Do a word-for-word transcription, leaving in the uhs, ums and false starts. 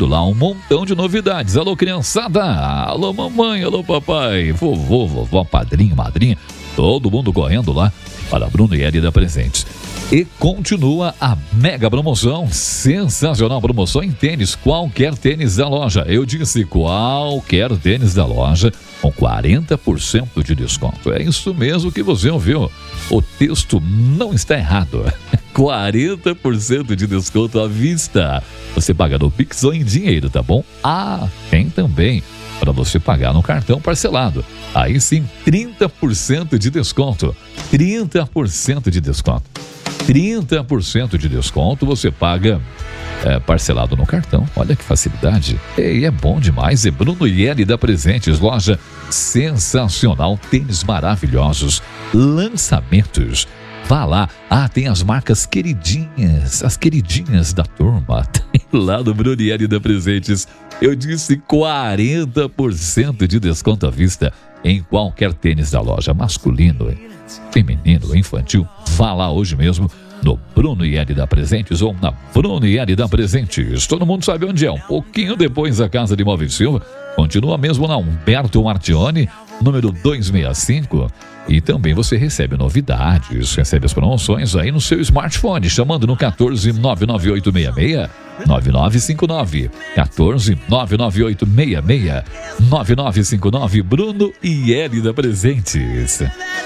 correndo lá um montão de novidades. Alô, criançada, alô, mamãe, alô, papai, vovô, vovó, padrinho, madrinha, todo mundo correndo lá para Bruno e Elida Presentes. E continua a mega promoção, sensacional promoção em tênis, qualquer tênis da loja. Eu disse qualquer tênis da loja com quarenta por cento de desconto. É isso mesmo que você ouviu. O texto não está errado. quarenta por cento de desconto à vista. Você paga no Pix ou em dinheiro, tá bom? Ah, tem também para você pagar no cartão parcelado. Aí sim, trinta por cento de desconto. trinta por cento de desconto. trinta por cento de desconto você paga é, parcelado no cartão. Olha que facilidade. E é bom demais. É Bruno e Elida Presentes, loja sensacional, tênis maravilhosos, lançamentos. Vá lá. Ah, tem as marcas queridinhas, as queridinhas da turma. Tem lá no Bruno e Elida Presentes. Eu disse quarenta por cento de desconto à vista em qualquer tênis da loja, masculino, feminino, infantil. Vá lá hoje mesmo no Bruno e Elida Presentes ou na Bruno e Elida Presentes. Todo mundo sabe onde é, um pouquinho depois da Casa de Móveis Silva. Continua mesmo na Humberto Martione, número duzentos e sessenta e cinco. E também você recebe novidades, recebe as promoções aí no seu smartphone, chamando no quatorze nove nove oito seis seis nove nove cinco nove. quatorze nove nove oito seis seis nove nove cinco nove. Bruno e Elida Presentes.